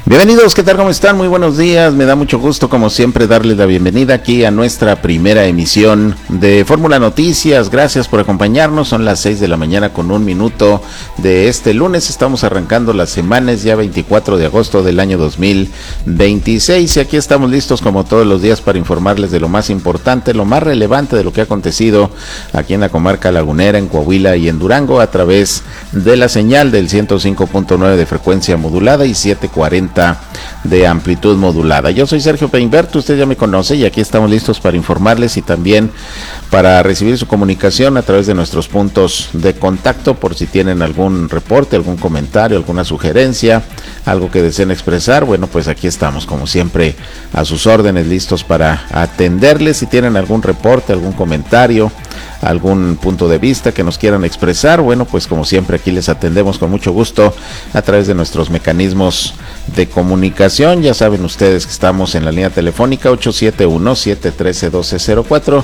Bienvenidos, ¿qué tal? ¿Cómo están? Muy buenos días, me da mucho gusto como siempre darles la bienvenida aquí a nuestra primera emisión de Fórmula Noticias. Gracias por acompañarnos, son las 6 de la mañana con 1 minuto de este lunes. Estamos arrancando las semanas, ya 24 de agosto del año 2026, y aquí estamos listos como todos los días para informarles de lo más importante, lo más relevante de lo que ha acontecido aquí en la comarca lagunera, en Coahuila y en Durango, a través de la señal del 105.9 de frecuencia modulada y 740 de amplitud modulada. Yo soy Sergio Peinberto, usted ya me conoce, y aquí estamos listos para informarles y también para recibir su comunicación a través de nuestros puntos de contacto, por si tienen algún reporte, algún comentario, alguna sugerencia, algo que deseen expresar. Bueno, pues aquí estamos como siempre a sus órdenes, listos para atenderles. Si tienen algún reporte, algún comentario, algún punto de vista que nos quieran expresar, bueno, pues como siempre aquí les atendemos con mucho gusto a través de nuestros mecanismos de comunicación. Ya saben ustedes que estamos en la línea telefónica 871-713-1204,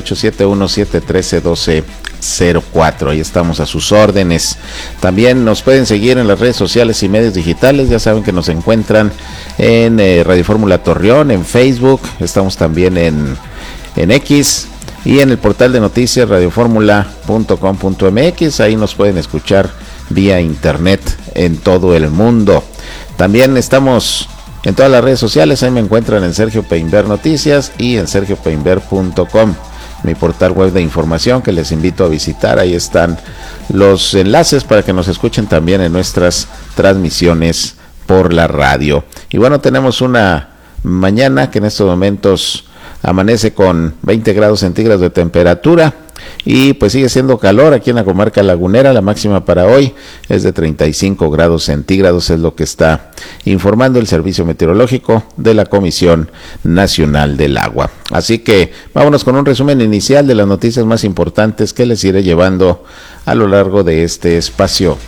871-713-1204, ahí estamos a sus órdenes. También nos pueden seguir en las redes sociales y medios digitales, ya saben que nos encuentran en Radio Fórmula Torreón, en Facebook, estamos también en X, y en el portal de noticias radioformula.com.mx, ahí nos pueden escuchar vía internet en todo el mundo. También estamos en todas las redes sociales, ahí me encuentran en Sergio Peinber Noticias y en sergiopeinber.com, mi portal web de información que les invito a visitar. Ahí están los enlaces para que nos escuchen también en nuestras transmisiones por la radio. Y bueno, tenemos una mañana que en estos momentos amanece con 20 grados centígrados de temperatura y pues sigue siendo calor aquí en la comarca lagunera. La máxima para hoy es de 35 grados centígrados, es lo que está informando el Servicio Meteorológico de la Comisión Nacional del Agua. Así que vámonos con un resumen inicial de las noticias más importantes que les iré llevando a lo largo de este espacio.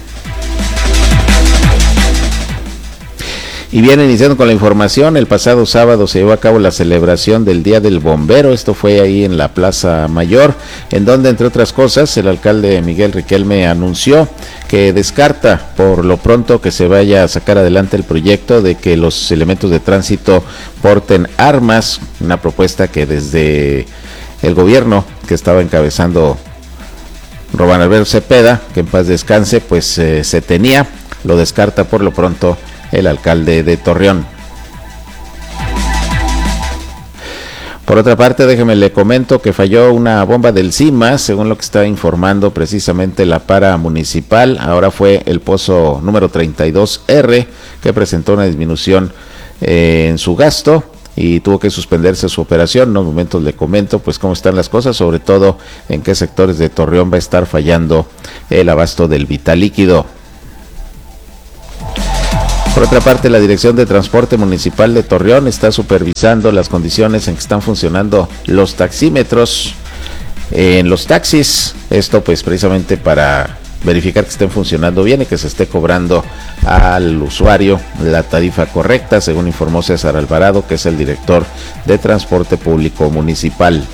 Y bien, iniciando con la información, el pasado sábado se llevó a cabo la celebración del Día del Bombero. Esto fue ahí en la Plaza Mayor, en donde, entre otras cosas, el alcalde Miguel Riquelme anunció que descarta por lo pronto que se vaya a sacar adelante el proyecto de que los elementos de tránsito porten armas, una propuesta que desde el gobierno que estaba encabezando Román Alberto Cepeda, que en paz descanse, pues se tenía. Lo descarta por lo pronto el alcalde de Torreón. Por otra parte, déjeme le comento que falló una bomba del CIMA, según lo que está informando precisamente la para municipal. Ahora fue el pozo número 32R que presentó una disminución en su gasto y tuvo que suspenderse su operación. En unos momentos le comento pues cómo están las cosas, sobre todo en qué sectores de Torreón va a estar fallando el abasto del vital líquido. Por otra parte, la Dirección de Transporte Municipal de Torreón está supervisando las condiciones en que están funcionando los taxímetros en los taxis. Esto pues precisamente para verificar que estén funcionando bien y que se esté cobrando al usuario la tarifa correcta, según informó César Alvarado, que es el director de Transporte Público Municipal.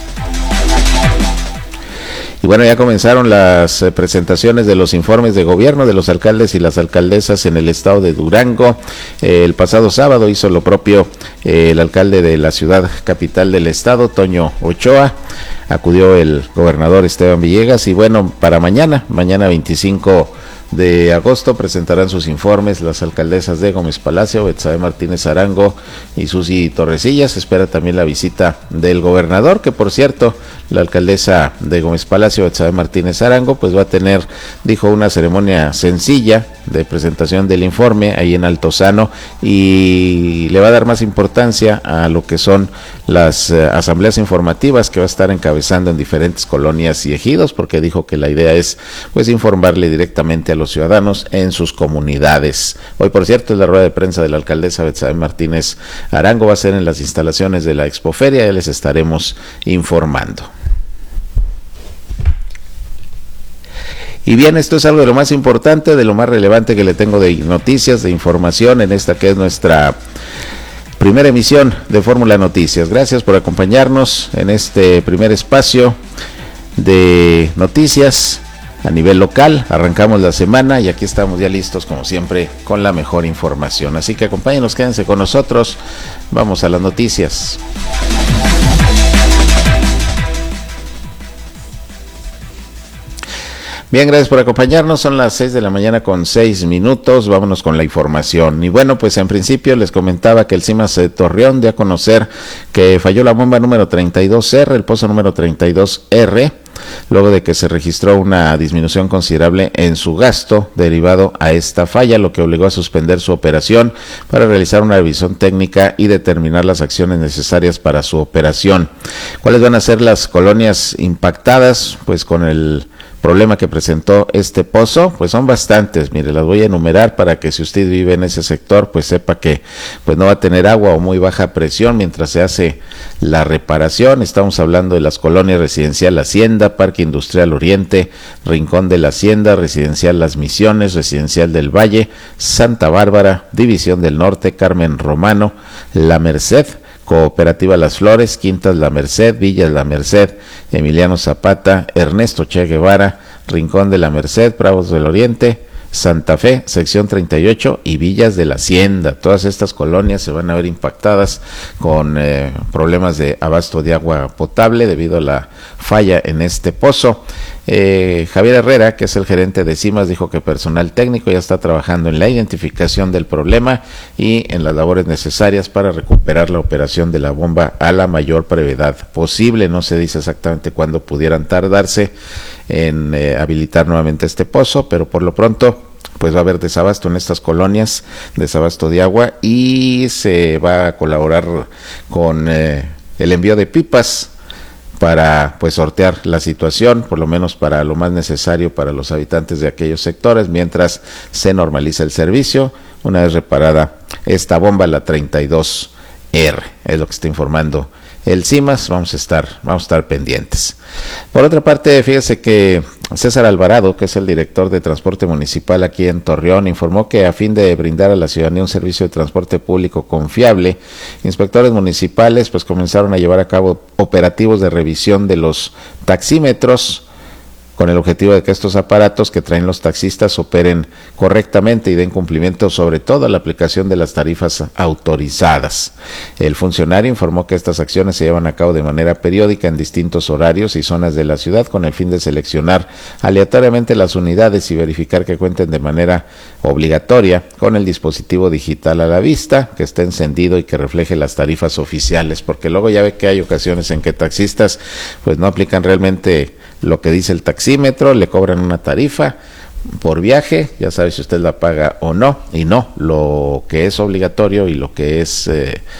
Y bueno, ya comenzaron las presentaciones de los informes de gobierno de los alcaldes y las alcaldesas en el estado de Durango. El pasado sábado hizo lo propio el alcalde de la ciudad capital del estado, Toño Ochoa. Acudió el gobernador Esteban Villegas y bueno, para mañana 25 de agosto presentarán sus informes las alcaldesas de Gómez Palacio, Betsabe Martínez Arango y Susi Torrecillas. Se espera también la visita del gobernador, que por cierto, la alcaldesa de Gómez Palacio, Betsabe Martínez Arango, pues va a tener, dijo, una ceremonia sencilla de presentación del informe ahí en Altozano, y le va a dar más importancia a lo que son las asambleas informativas que va a estar encabezando en diferentes colonias y ejidos, porque dijo que la idea es pues informarle directamente a los ciudadanos en sus comunidades. Hoy, por cierto, es la rueda de prensa de la alcaldesa Betsabe Martínez Arango, va a ser en las instalaciones de la Expoferia, ya les estaremos informando. Y bien, esto es algo de lo más importante, de lo más relevante que le tengo de noticias, de información en esta que es nuestra primera emisión de Fórmula Noticias. Gracias por acompañarnos en este primer espacio de noticias a nivel local. Arrancamos la semana y aquí estamos ya listos como siempre con la mejor información, así que acompáñenos, quédense con nosotros, vamos a las noticias. Bien, gracias por acompañarnos, son las 6 de la mañana con 6 minutos, vámonos con la información. Y bueno, pues en principio les comentaba que el CIMAS de Torreón dio a conocer que falló la bomba número 32R, el pozo número 32R, luego de que se registró una disminución considerable en su gasto derivado a esta falla, lo que obligó a suspender su operación para realizar una revisión técnica y determinar las acciones necesarias para su operación. ¿Cuáles van a ser las colonias impactadas? Pues con el problema que presentó este pozo, pues son bastantes, mire, las voy a enumerar para que si usted vive en ese sector, pues sepa que pues no va a tener agua o muy baja presión mientras se hace la reparación. Estamos hablando de las colonias Residencial Hacienda, Parque Industrial Oriente, Rincón de la Hacienda, Residencial Las Misiones, Residencial del Valle, Santa Bárbara, División del Norte, Carmen Romano, La Merced, Cooperativa Las Flores, Quintas La Merced, Villas La Merced, Emiliano Zapata, Ernesto Che Guevara, Rincón de la Merced, Bravos del Oriente, Santa Fe, sección 38 y Villas de la Hacienda. Todas estas colonias se van a ver impactadas con problemas de abasto de agua potable debido a la falla en este pozo. Javier Herrera, que es el gerente de CIMAS, dijo que personal técnico ya está trabajando en la identificación del problema y en las labores necesarias para recuperar la operación de la bomba a la mayor brevedad posible. No se dice exactamente cuándo pudieran tardarse en habilitar nuevamente este pozo, pero por lo pronto pues va a haber desabasto en estas colonias, desabasto de agua, y se va a colaborar con el envío de pipas para pues sortear la situación, por lo menos para lo más necesario para los habitantes de aquellos sectores, mientras se normaliza el servicio una vez reparada esta bomba, la 32R, es lo que está informando el CIMAS. Vamos a estar pendientes. Por otra parte, fíjese que César Alvarado, que es el director de transporte municipal aquí en Torreón, informó que a fin de brindar a la ciudadanía un servicio de transporte público confiable, inspectores municipales pues comenzaron a llevar a cabo operativos de revisión de los taxímetros, con el objetivo de que estos aparatos que traen los taxistas operen correctamente y den cumplimiento sobre todo a la aplicación de las tarifas autorizadas. El funcionario informó que estas acciones se llevan a cabo de manera periódica en distintos horarios y zonas de la ciudad con el fin de seleccionar aleatoriamente las unidades y verificar que cuenten de manera obligatoria con el dispositivo digital a la vista, que esté encendido y que refleje las tarifas oficiales, porque luego ya ve que hay ocasiones en que taxistas pues no aplican realmente lo que dice el taxímetro, le cobran una tarifa por viaje, ya sabe si usted la paga o no, y no, lo que es obligatorio y lo que es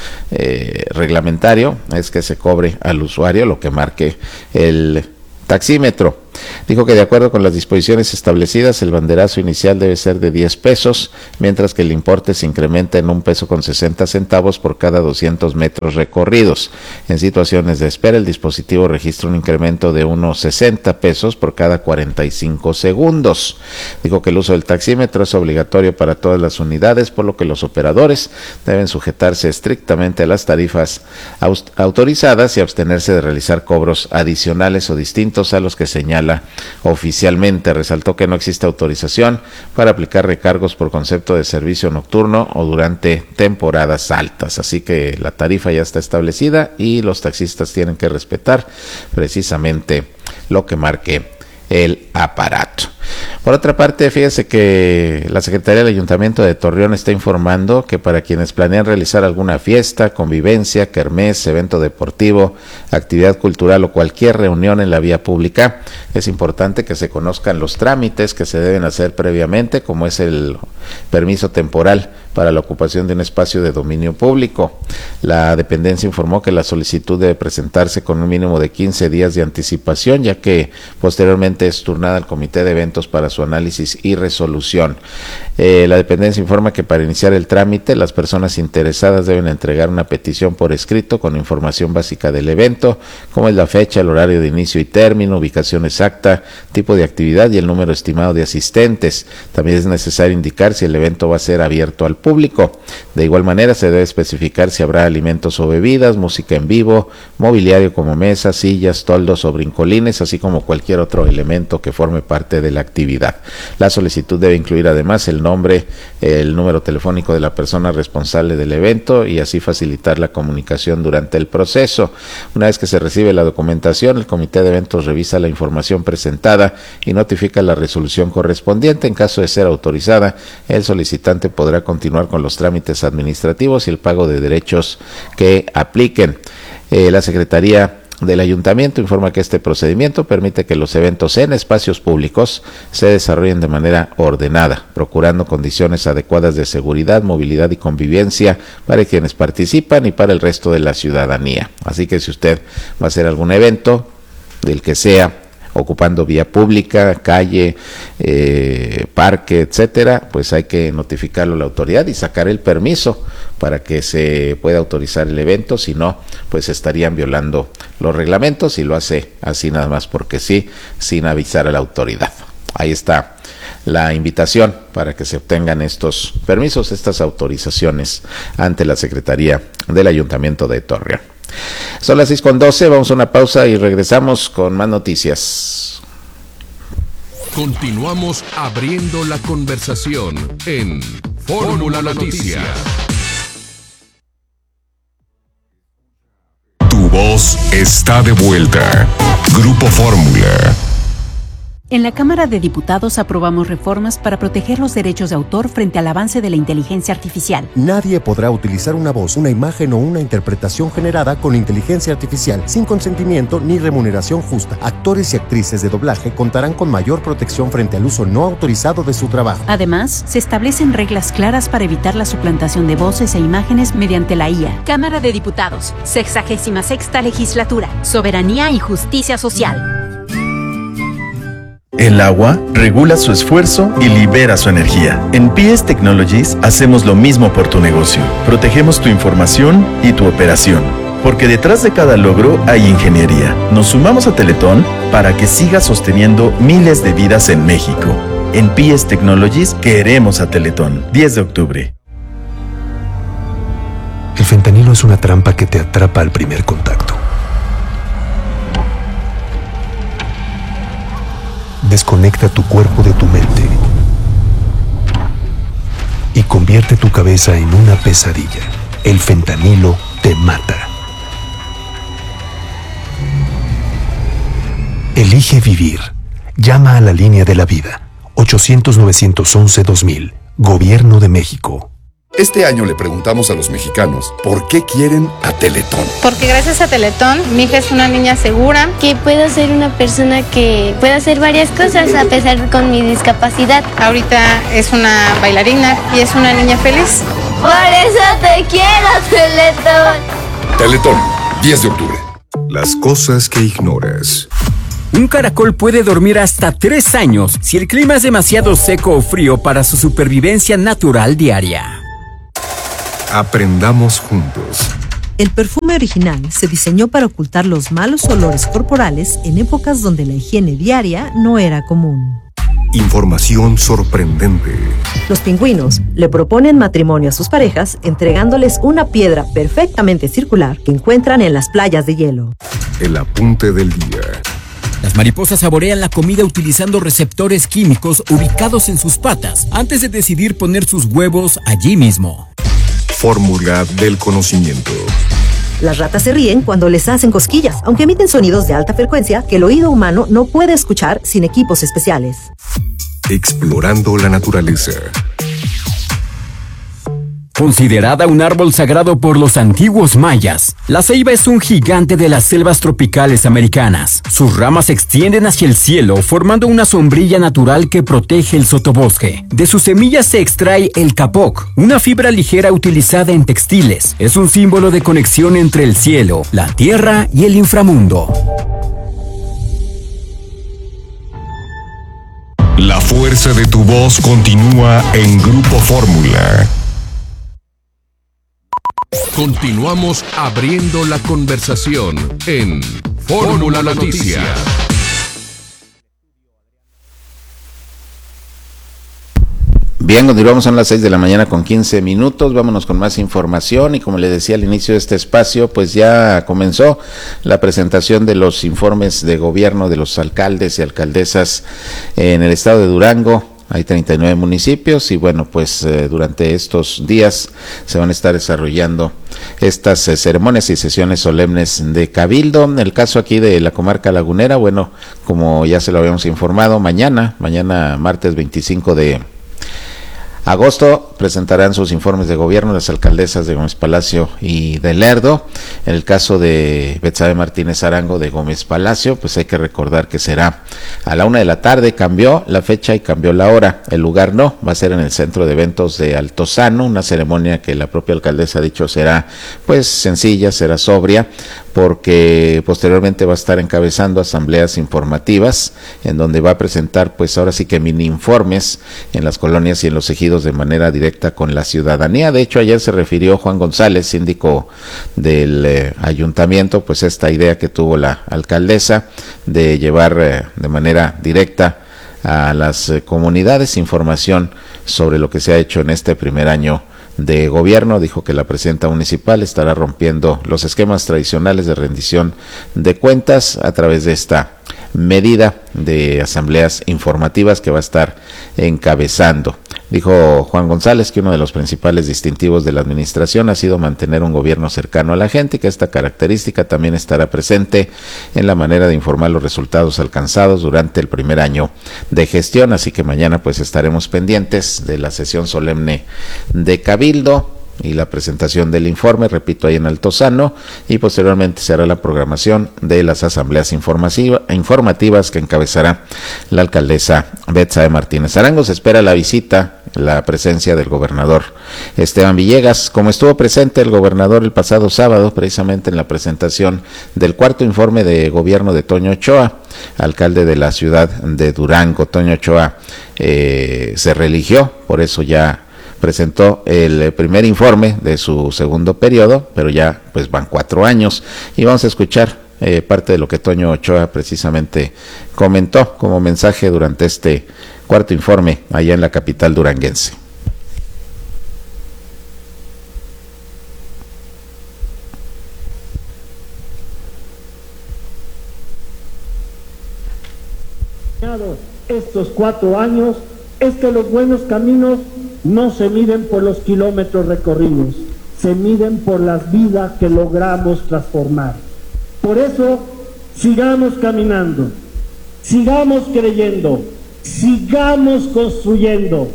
reglamentario es que se cobre al usuario lo que marque el taxímetro. Dijo que de acuerdo con las disposiciones establecidas, el banderazo inicial debe ser de 10 pesos, mientras que el importe se incrementa en 1 peso con 60 centavos por cada 200 metros recorridos. En situaciones de espera, el dispositivo registra un incremento de unos 60 pesos por cada 45 segundos. Dijo que el uso del taxímetro es obligatorio para todas las unidades, por lo que los operadores deben sujetarse estrictamente a las tarifas autorizadas y abstenerse de realizar cobros adicionales o distintos a los que señala oficialmente. Resaltó que no existe autorización para aplicar recargos por concepto de servicio nocturno o durante temporadas altas, así que la tarifa ya está establecida y los taxistas tienen que respetar precisamente lo que marque el aparato. Por otra parte, fíjese que la Secretaría del Ayuntamiento de Torreón está informando que para quienes planean realizar alguna fiesta, convivencia, kermés, evento deportivo, actividad cultural o cualquier reunión en la vía pública, es importante que se conozcan los trámites que se deben hacer previamente, como es el permiso temporal para la ocupación de un espacio de dominio público. La dependencia informó que la solicitud debe presentarse con un mínimo de 15 días de anticipación, ya que posteriormente es turnada al comité de eventos para su análisis y resolución. La dependencia informa que para iniciar el trámite, las personas interesadas deben entregar una petición por escrito con información básica del evento, como es la fecha, el horario de inicio y término, ubicación exacta, tipo de actividad y el número estimado de asistentes. También es necesario indicar si el evento va a ser abierto al público. De igual manera se debe especificar si habrá alimentos o bebidas, música en vivo, mobiliario como mesas, sillas, toldos o brincolines, así como cualquier otro elemento que forme parte de la actividad. La solicitud debe incluir además el nombre, el número telefónico de la persona responsable del evento y así facilitar la comunicación durante el proceso. Una vez que se recibe la documentación, el comité de eventos revisa la información presentada y notifica la resolución correspondiente. En caso de ser autorizada, el solicitante podrá continuar con los trámites administrativos y el pago de derechos que apliquen. La Secretaría del Ayuntamiento informa que este procedimiento permite que los eventos en espacios públicos se desarrollen de manera ordenada, procurando condiciones adecuadas de seguridad, movilidad y convivencia para quienes participan y para el resto de la ciudadanía. Así que si usted va a hacer algún evento, del que sea, ocupando vía pública, calle, parque, etcétera, pues hay que notificarlo a la autoridad y sacar el permiso para que se pueda autorizar el evento. Si no, pues estarían violando los reglamentos y lo hace así nada más porque sí, sin avisar a la autoridad. Ahí está la invitación para que se obtengan estos permisos, estas autorizaciones ante la Secretaría del Ayuntamiento de Torreón. Son las 6:12, vamos a una pausa y regresamos con más noticias. Continuamos abriendo la conversación en Fórmula Noticias. Tu voz está de vuelta. Grupo Fórmula. En la Cámara de Diputados aprobamos reformas para proteger los derechos de autor frente al avance de la inteligencia artificial. Nadie podrá utilizar una voz, una imagen o una interpretación generada con inteligencia artificial sin consentimiento ni remuneración justa. Actores y actrices de doblaje contarán con mayor protección frente al uso no autorizado de su trabajo. Además, se establecen reglas claras para evitar la suplantación de voces e imágenes mediante la IA. Cámara de Diputados, 66ª Legislatura, Soberanía y Justicia Social. El agua regula su esfuerzo y libera su energía. En PS Technologies hacemos lo mismo por tu negocio. Protegemos tu información y tu operación. Porque detrás de cada logro hay ingeniería. Nos sumamos a Teletón para que siga sosteniendo miles de vidas en México. En PS Technologies queremos a Teletón. 10 de octubre. El fentanilo es una trampa que te atrapa al primer contacto. Desconecta tu cuerpo de tu mente y convierte tu cabeza en una pesadilla. El fentanilo te mata. Elige vivir. Llama a la línea de la vida. 800-911-2000. Gobierno de México. Este año le preguntamos a los mexicanos por qué quieren a Teletón. Porque gracias a Teletón, mi hija es una niña segura. Que puedo ser una persona que puede hacer varias cosas a pesar con mi discapacidad. Ahorita es una bailarina y es una niña feliz. Por eso te quiero, Teletón. Teletón, 10 de octubre. Las cosas que ignoras. Un caracol puede dormir hasta 3 años si el clima es demasiado seco o frío para su supervivencia natural diaria. Aprendamos juntos. El perfume original se diseñó para ocultar los malos olores corporales en épocas donde la higiene diaria no era común. Información sorprendente. Los pingüinos le proponen matrimonio a sus parejas entregándoles una piedra perfectamente circular que encuentran en las playas de hielo. El apunte del día. Las mariposas saborean la comida utilizando receptores químicos ubicados en sus patas antes de decidir poner sus huevos allí mismo. Fórmula del conocimiento. Las ratas se ríen cuando les hacen cosquillas, aunque emiten sonidos de alta frecuencia que el oído humano no puede escuchar sin equipos especiales. Explorando la naturaleza. Considerada un árbol sagrado por los antiguos mayas, la ceiba es un gigante de las selvas tropicales americanas. Sus ramas se extienden hacia el cielo, formando una sombrilla natural que protege el sotobosque. De sus semillas se extrae el capoc, una fibra ligera utilizada en textiles. Es un símbolo de conexión entre el cielo, la tierra y el inframundo. La fuerza de tu voz continúa en Grupo Fórmula. Continuamos abriendo la conversación en Fórmula Noticias. Bien, continuamos, son las 6 de la mañana con 15 minutos, vámonos con más información y como le decía al inicio de este espacio, pues ya comenzó la presentación de los informes de gobierno de los alcaldes y alcaldesas en el estado de Durango. Hay 39 municipios y bueno, pues durante estos días se van a estar desarrollando estas ceremonias y sesiones solemnes de cabildo. En el caso aquí de la comarca lagunera, bueno, como ya se lo habíamos informado, mañana martes 25 de agosto presentarán sus informes de gobierno las alcaldesas de Gómez Palacio y de Lerdo. En el caso de Betsabe Martínez Arango de Gómez Palacio, pues hay que recordar que será a la 1:00 p.m, cambió la fecha y cambió la hora, el lugar no, va a ser en el centro de eventos de Altozano, una ceremonia que la propia alcaldesa ha dicho será pues sencilla, será sobria, porque posteriormente va a estar encabezando asambleas informativas, en donde va a presentar pues ahora sí que mini informes en las colonias y en los ejidos de manera directa con la ciudadanía. De hecho, ayer se refirió Juan González, síndico del ayuntamiento, pues esta idea que tuvo la alcaldesa de llevar de manera directa a las comunidades información sobre lo que se ha hecho en este primer año de gobierno. Dijo que la presidenta municipal estará rompiendo los esquemas tradicionales de rendición de cuentas a través de esta medida de asambleas informativas que va a estar encabezando. Dijo Juan González que uno de los principales distintivos de la administración ha sido mantener un gobierno cercano a la gente y que esta característica también estará presente en la manera de informar los resultados alcanzados durante el primer año de gestión. Así que mañana pues estaremos pendientes de la sesión solemne de cabildo y la presentación del informe, repito, ahí en Altozano, y posteriormente se hará la programación de las asambleas informativas que encabezará la alcaldesa Betsabe Martínez Arango. Se espera la visita, la presencia del gobernador Esteban Villegas, como estuvo presente el gobernador el pasado sábado, precisamente en la presentación del cuarto informe de gobierno de Toño Ochoa, alcalde de la ciudad de Durango. Toño Ochoa se reeligió, por eso ya presentó el primer informe de su segundo periodo, pero ya pues van 4 años y vamos a escuchar parte de lo que Toño Ochoa precisamente comentó como mensaje durante este cuarto informe allá en la capital duranguense. Estos 4 años es que los buenos caminos no se miden por los kilómetros recorridos, se miden por las vidas que logramos transformar. Por eso, sigamos caminando, sigamos creyendo, sigamos construyendo.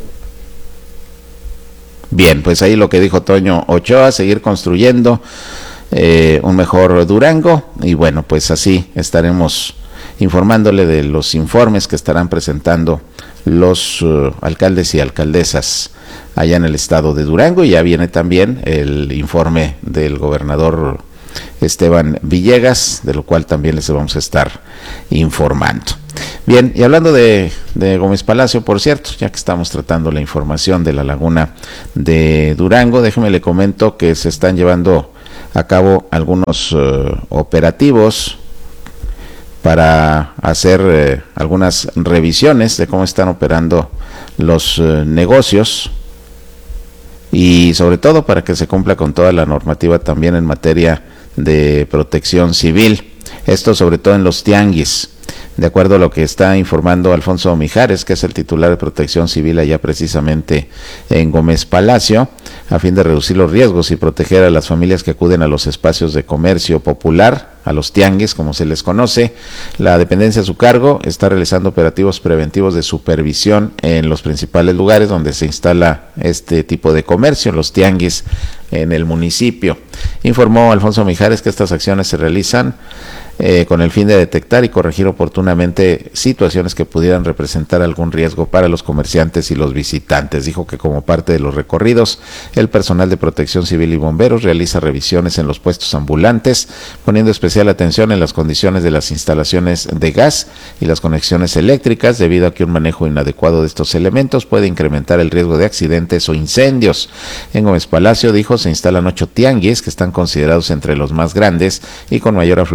Bien, pues ahí lo que dijo Toño Ochoa, seguir construyendo un mejor Durango, y bueno, pues así estaremos informándole de los informes que estarán presentando los alcaldes y alcaldesas allá en el estado de Durango. Y ya viene también el informe del gobernador Esteban Villegas, de lo cual también les vamos a estar informando. Bien, y hablando de Gómez Palacio, por cierto, ya que estamos tratando la información de la laguna de Durango, déjeme le comento que se están llevando a cabo algunos operativos para hacer algunas revisiones de cómo están operando los negocios y sobre todo para que se cumpla con toda la normativa también en materia de protección civil. Esto sobre todo en los tianguis. De acuerdo a lo que está informando Alfonso Mijares, que es el titular de Protección Civil allá precisamente en Gómez Palacio, a fin de reducir los riesgos y proteger a las familias que acuden a los espacios de comercio popular, a los tianguis, como se les conoce, la dependencia a su cargo está realizando operativos preventivos de supervisión en los principales lugares donde se instala este tipo de comercio, los tianguis en el municipio. Informó Alfonso Mijares que estas acciones se realizan con el fin de detectar y corregir oportunamente situaciones que pudieran representar algún riesgo para los comerciantes y los visitantes. Dijo que como parte de los recorridos, el personal de Protección Civil y bomberos realiza revisiones en los puestos ambulantes, poniendo especial atención en las condiciones de las instalaciones de gas y las conexiones eléctricas, debido a que un manejo inadecuado de estos elementos puede incrementar el riesgo de accidentes o incendios. En Gómez Palacio, dijo, se instalan 8 tianguis que están considerados entre los más grandes y con mayor afluencia de personas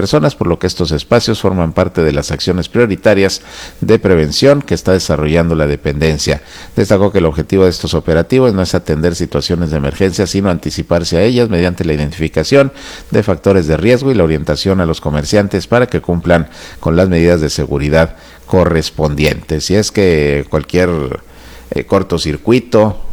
personas, por lo que estos espacios forman parte de las acciones prioritarias de prevención que está desarrollando la dependencia. Destacó que el objetivo de estos operativos no es atender situaciones de emergencia, sino anticiparse a ellas mediante la identificación de factores de riesgo y la orientación a los comerciantes para que cumplan con las medidas de seguridad correspondientes. Si es que cualquier cortocircuito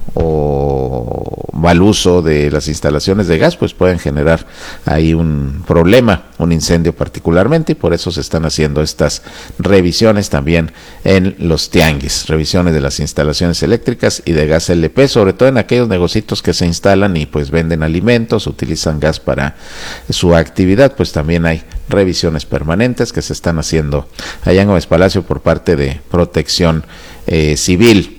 o mal uso de las instalaciones de gas, pues pueden generar ahí un problema, un incendio particularmente, y por eso se están haciendo estas revisiones también en los tianguis, revisiones de las instalaciones eléctricas y de gas LP, sobre todo en aquellos negocios que se instalan y pues venden alimentos, utilizan gas para su actividad, pues también hay revisiones permanentes que se están haciendo allá en Gómez Palacio por parte de Protección Civil.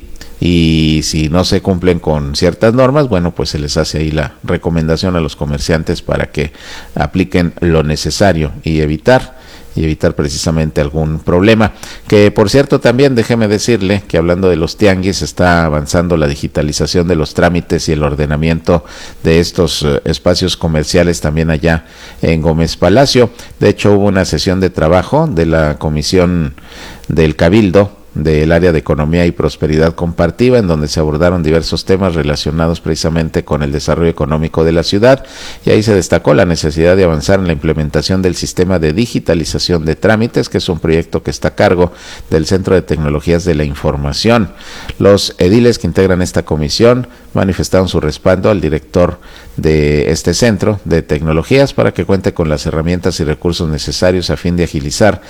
Y si no se cumplen con ciertas normas, bueno, pues se les hace ahí la recomendación a los comerciantes para que apliquen lo necesario y evitar precisamente algún problema. Que por cierto, también déjeme decirle que hablando de los tianguis, está avanzando la digitalización de los trámites y el ordenamiento de estos espacios comerciales también allá en Gómez Palacio. De hecho, hubo una sesión de trabajo de la Comisión del Cabildo del área de Economía y Prosperidad Compartida, en donde se abordaron diversos temas relacionados precisamente con el desarrollo económico de la ciudad, y ahí se destacó la necesidad de avanzar en la implementación del sistema de digitalización de trámites, que es un proyecto que está a cargo del Centro de Tecnologías de la Información. Los ediles que integran esta comisión manifestaron su respaldo al director de este centro de tecnologías para que cuente con las herramientas y recursos necesarios a fin de agilizar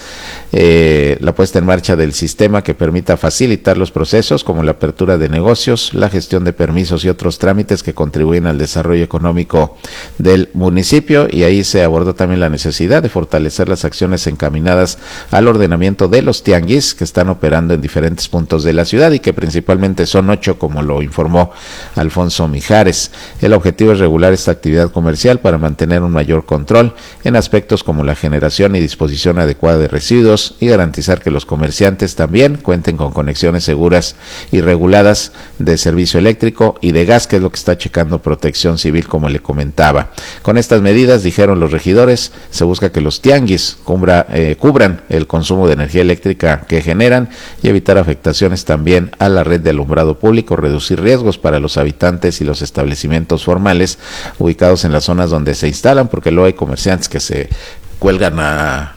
la puesta en marcha del sistema que permita facilitar los procesos como la apertura de negocios, la gestión de permisos y otros trámites que contribuyen al desarrollo económico del municipio. Y ahí se abordó también la necesidad de fortalecer las acciones encaminadas al ordenamiento de los tianguis que están operando en diferentes puntos de la ciudad y que principalmente son 8, como lo informó Alfonso Mijares. El objetivo es regular esta actividad comercial para mantener un mayor control en aspectos como la generación y disposición adecuada de residuos y garantizar que los comerciantes también cuenten con conexiones seguras y reguladas de servicio eléctrico y de gas, que es lo que está checando Protección Civil, como le comentaba. Con estas medidas, dijeron los regidores, se busca que los tianguis cubran el consumo de energía eléctrica que generan y evitar afectaciones también a la red de alumbrado público, reducir riesgos para los habitantes y los establecimientos formales ubicados en las zonas donde se instalan, porque luego hay comerciantes que se cuelgan a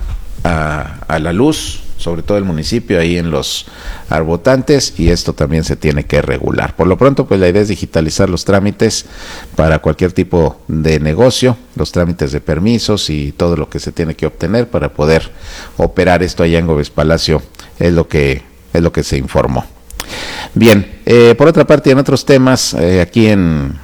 la luz, sobre todo el municipio, ahí en los arbotantes, y esto también se tiene que regular. Por lo pronto, pues la idea es digitalizar los trámites para cualquier tipo de negocio, los trámites de permisos y todo lo que se tiene que obtener para poder operar esto allá en Gómez Palacio, es lo que se informó. Bien, por otra parte, en otros temas, aquí en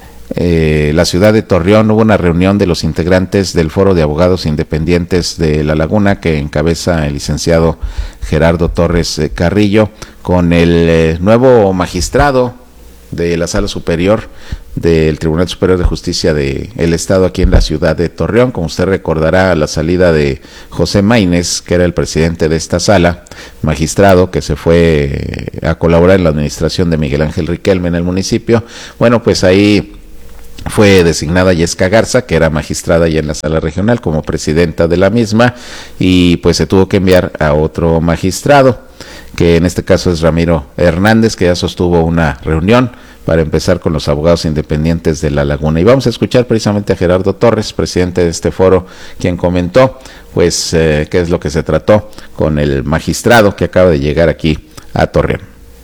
la ciudad de Torreón hubo una reunión de los integrantes del Foro de Abogados Independientes de La Laguna, que encabeza el licenciado Gerardo Torres Carrillo, con el nuevo magistrado de la Sala Superior del Tribunal Superior de Justicia del Estado aquí en la ciudad de Torreón. Como usted recordará, a la salida de José Maínez, que era el presidente de esta sala, magistrado que se fue a colaborar en la administración de Miguel Ángel Riquelme en el municipio, bueno, pues ahí fue designada Yesca Garza, que era magistrada ya en la sala regional, como presidenta de la misma, y pues se tuvo que enviar a otro magistrado, que en este caso es Ramiro Hernández, que ya sostuvo una reunión para empezar con los abogados independientes de La Laguna. Y vamos a escuchar precisamente a Gerardo Torres, presidente de este foro, quien comentó pues qué es lo que se trató con el magistrado que acaba de llegar aquí a Torreón.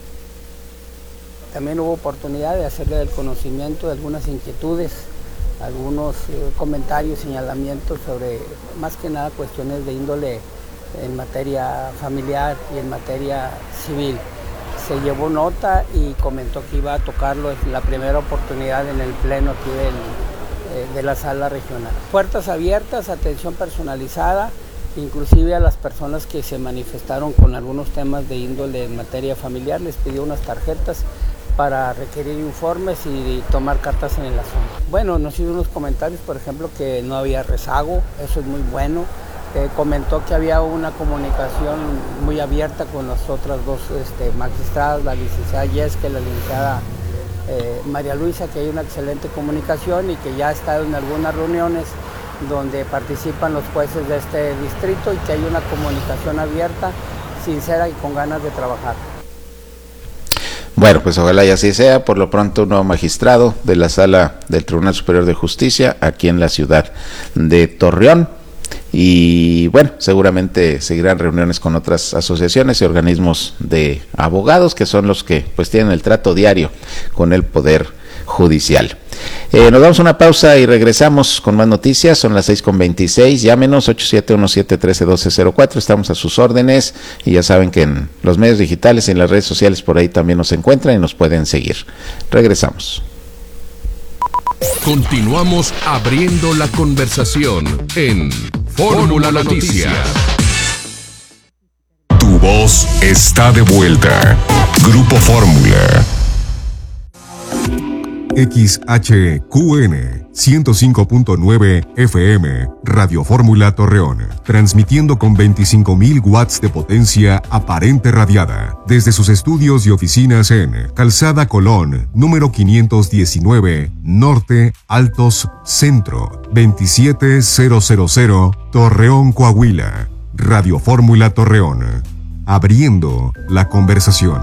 También hubo oportunidad de hacerle el conocimiento de algunas inquietudes, algunos comentarios, señalamientos sobre más que nada cuestiones de índole en materia familiar y en materia civil. Se llevó nota y comentó que iba a tocarlo en la primera oportunidad en el pleno aquí de la sala regional. Puertas abiertas, atención personalizada, inclusive a las personas que se manifestaron con algunos temas de índole en materia familiar, les pidió unas tarjetas para requerir informes y tomar cartas en el asunto. Bueno, nos hizo unos comentarios, por ejemplo, que no había rezago, eso es muy bueno. Comentó que había una comunicación muy abierta con las otras dos magistradas, la licenciada Yesca y la licenciada María Luisa, que hay una excelente comunicación y que ya ha estado en algunas reuniones donde participan los jueces de este distrito y que hay una comunicación abierta, sincera y con ganas de trabajar. Bueno, pues ojalá y así sea. Por lo pronto, un nuevo magistrado de la Sala del Tribunal Superior de Justicia aquí en la ciudad de Torreón. Y bueno, seguramente seguirán reuniones con otras asociaciones y organismos de abogados, que son los que pues tienen el trato diario con el Poder Judicial. Nos damos una pausa y regresamos con más noticias. Son las 6:26. Llámenos 8717131204. Estamos a sus órdenes y ya saben que en los medios digitales y en las redes sociales por ahí también nos encuentran y nos pueden seguir. Regresamos. Continuamos abriendo la conversación en Fórmula Noticias. Tu voz está de vuelta. Grupo Fórmula. XHQN 105.9 FM, Radio Fórmula Torreón, transmitiendo con 25.000 watts de potencia aparente radiada, desde sus estudios y oficinas en Calzada Colón, número 519, Norte, Altos, Centro, 27000, Torreón, Coahuila. Radio Fórmula Torreón, abriendo la conversación.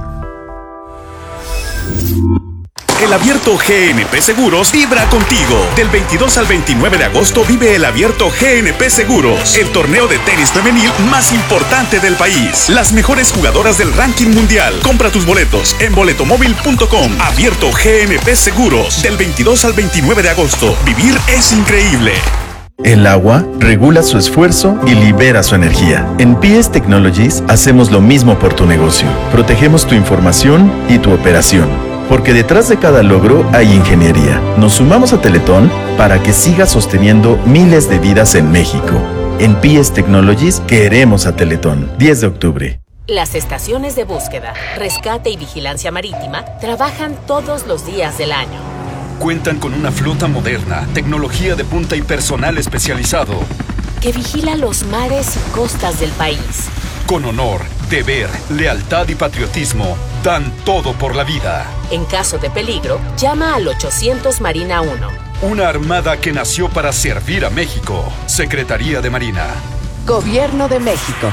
El Abierto GNP Seguros vibra contigo. Del 22 al 29 de agosto vive el Abierto GNP Seguros, el torneo de tenis femenil más importante del país. Las mejores jugadoras del ranking mundial. Compra tus boletos en boletomóvil.com. Abierto GNP Seguros, del 22 al 29 de agosto. Vivir es increíble. El agua regula su esfuerzo y libera su energía. En PS Technologies hacemos lo mismo por tu negocio. Protegemos tu información y tu operación. Porque detrás de cada logro hay ingeniería. Nos sumamos a Teletón para que siga sosteniendo miles de vidas en México. En PS Technologies queremos a Teletón. 10 de octubre. Las estaciones de búsqueda, rescate y vigilancia marítima trabajan todos los días del año. Cuentan con una flota moderna, tecnología de punta y personal especializado que vigila los mares y costas del país. Con honor, deber, lealtad y patriotismo, dan todo por la vida. En caso de peligro, llama al 800 Marina 1. Una armada que nació para servir a México. Secretaría de Marina. Gobierno de México.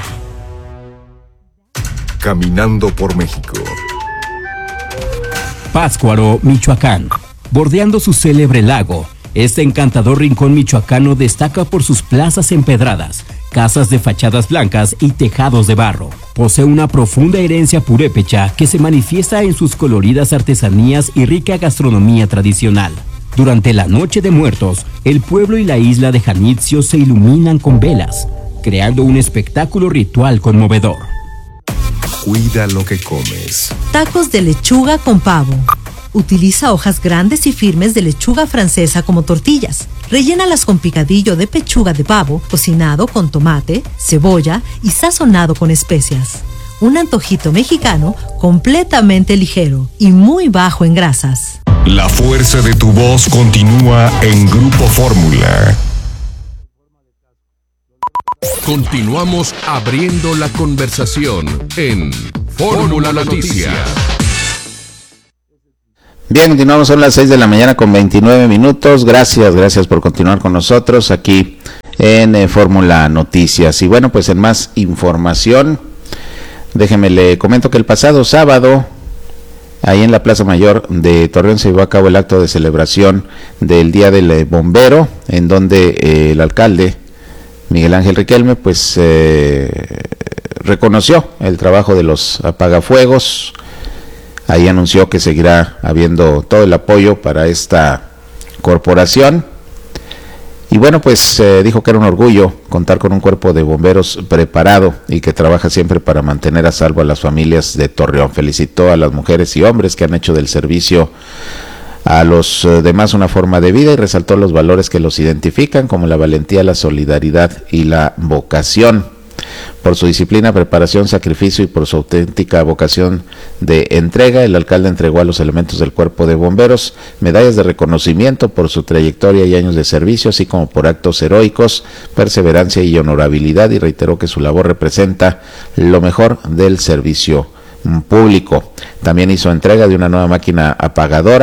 Caminando por México. Pátzcuaro, Michoacán. Bordeando su célebre lago, este encantador rincón michoacano destaca por sus plazas empedradas, casas de fachadas blancas y tejados de barro. Posee una profunda herencia purépecha que se manifiesta en sus coloridas artesanías y rica gastronomía tradicional. Durante la Noche de Muertos, el pueblo y la isla de Janitzio se iluminan con velas, creando un espectáculo ritual conmovedor. Cuida lo que comes. Tacos de lechuga con pavo. Utiliza hojas grandes y firmes de lechuga francesa como tortillas. Rellénalas con picadillo de pechuga de pavo, cocinado con tomate, cebolla y sazonado con especias. Un antojito mexicano completamente ligero y muy bajo en grasas. La fuerza de tu voz continúa en Grupo Fórmula. Continuamos abriendo la conversación en Fórmula Noticias. Bien, continuamos, son las 6 de la mañana con 29 minutos. Gracias por continuar con nosotros aquí en Fórmula Noticias. Y bueno, pues en más información, déjeme le comento que el pasado sábado, ahí en la Plaza Mayor de Torreón, se llevó a cabo el acto de celebración del Día del Bombero, en donde el alcalde Miguel Ángel Riquelme pues reconoció el trabajo de los apagafuegos. Ahí anunció que seguirá habiendo todo el apoyo para esta corporación. Y bueno, pues dijo que era un orgullo contar con un cuerpo de bomberos preparado y que trabaja siempre para mantener a salvo a las familias de Torreón. Felicitó a las mujeres y hombres que han hecho del servicio a los demás una forma de vida y resaltó los valores que los identifican, como la valentía, la solidaridad y la vocación. Por su disciplina, preparación, sacrificio y por su auténtica vocación de entrega, el alcalde entregó a los elementos del cuerpo de bomberos medallas de reconocimiento por su trayectoria y años de servicio, así como por actos heroicos, perseverancia y honorabilidad, y reiteró que su labor representa lo mejor del servicio público. También hizo entrega de una nueva máquina apagadora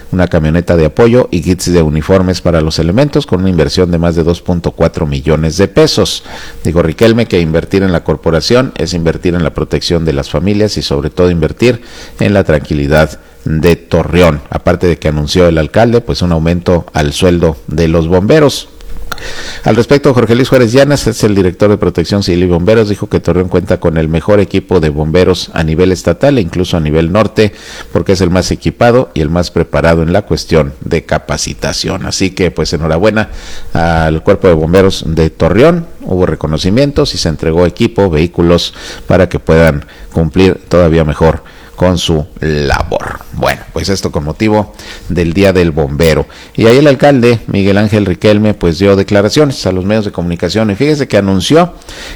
una camioneta de apoyo y kits de uniformes para los elementos con una inversión de más de 2.4 millones de pesos. Dijo Riquelme que invertir en la corporación es invertir en la protección de las familias y sobre todo invertir en la tranquilidad de Torreón. Aparte de que anunció el alcalde pues un aumento al sueldo de los bomberos. Al respecto, Jorge Luis Juárez Llanas, es el director de Protección Civil y Bomberos, dijo que Torreón cuenta con el mejor equipo de bomberos a nivel estatal e incluso a nivel norte, porque es el más equipado y el más preparado en la cuestión de capacitación. Así que pues enhorabuena al Cuerpo de Bomberos de Torreón, hubo reconocimientos y se entregó equipo, vehículos para que puedan cumplir todavía mejor con su labor. Bueno, pues esto con motivo del Día del Bombero. Y ahí el alcalde Miguel Ángel Riquelme pues dio declaraciones a los medios de comunicación y fíjese que anunció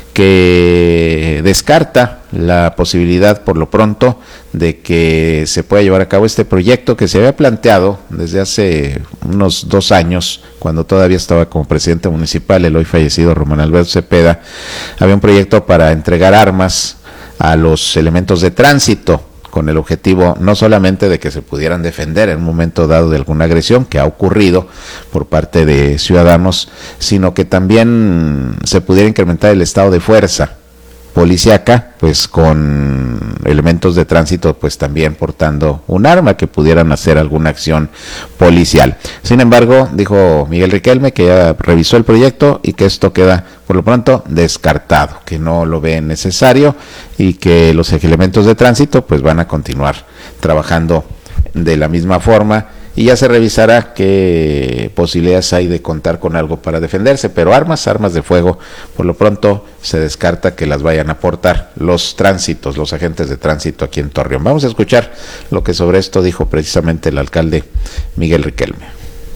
que descarta la posibilidad por lo pronto de que se pueda llevar a cabo este proyecto que se había planteado desde hace unos 2 años, cuando todavía estaba como presidente municipal el hoy fallecido Román Alberto Cepeda. Había un proyecto para entregar armas a los elementos de tránsito, con el objetivo no solamente de que se pudieran defender en un momento dado de alguna agresión que ha ocurrido por parte de ciudadanos, sino que también se pudiera incrementar el estado de fuerza policíaca, pues con elementos de tránsito pues también portando un arma que pudieran hacer alguna acción policial. Sin embargo, dijo Miguel Riquelme que ya revisó el proyecto y que esto queda por lo pronto descartado, que no lo ve necesario y que los elementos de tránsito pues van a continuar trabajando de la misma forma y ya se revisará qué posibilidades hay de contar con algo para defenderse, pero armas de fuego, por lo pronto se descarta que las vayan a aportar los tránsitos, los agentes de tránsito aquí en Torreón. Vamos a escuchar lo que sobre esto dijo precisamente el alcalde Miguel Riquelme.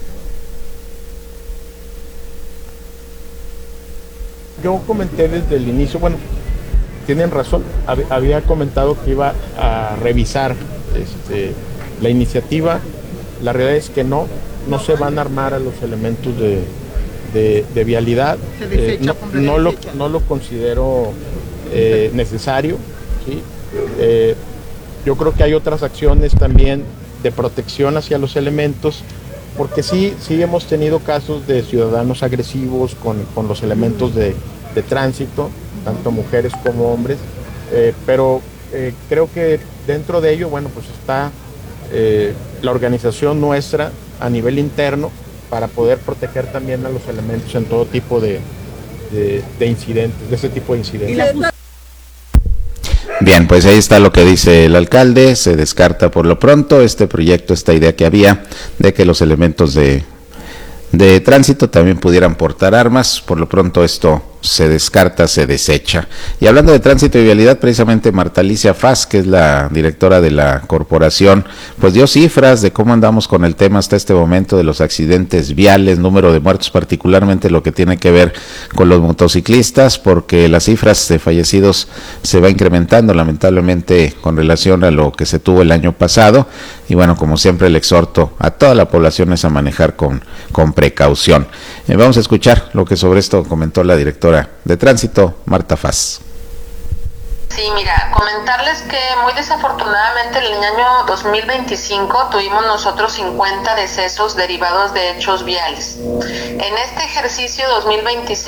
Yo comenté desde el inicio, bueno, tienen razón, había comentado que iba a revisar la iniciativa. La realidad es que no se van a armar a los elementos de vialidad. No lo considero necesario, ¿sí? Yo creo que hay otras acciones también de protección hacia los elementos, porque sí hemos tenido casos de ciudadanos agresivos con los elementos de tránsito, tanto mujeres como hombres, pero creo que dentro de ello, bueno, pues está la organización nuestra a nivel interno para poder proteger también a los elementos en todo tipo de incidentes, de ese tipo de incidentes. Bien, pues ahí está lo que dice el alcalde. Se descarta por lo pronto este proyecto, esta idea que había de que los elementos de tránsito también pudieran portar armas. Por lo pronto esto se descarta, se desecha. Y hablando de tránsito y vialidad, precisamente Marta Alicia Faz, que es la directora de la corporación, pues dio cifras de cómo andamos con el tema hasta este momento de los accidentes viales, número de muertos, particularmente lo que tiene que ver con los motociclistas, porque las cifras de fallecidos se va incrementando lamentablemente con relación a lo que se tuvo el año pasado. Y bueno, como siempre, el exhorto a toda la población es a manejar con precaución. Vamos a escuchar lo que sobre esto comentó la directora de tránsito, Marta Faz. Sí, mira, comentarles que muy desafortunadamente en el año 2025 tuvimos nosotros 50 decesos derivados de hechos viales. En este ejercicio 2026